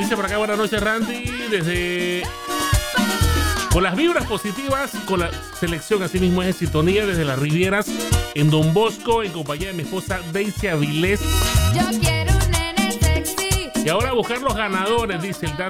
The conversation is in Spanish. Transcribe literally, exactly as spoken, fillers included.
Dice por acá, buenas noches, Randy. Desde... Con las vibras positivas, con la selección, así mismo es en sintonía desde las Rivieras, en Don Bosco, en compañía de mi esposa Daisy Avilés. Yo quiero un nene sexy. Y ahora a buscar los ganadores, dice el dato.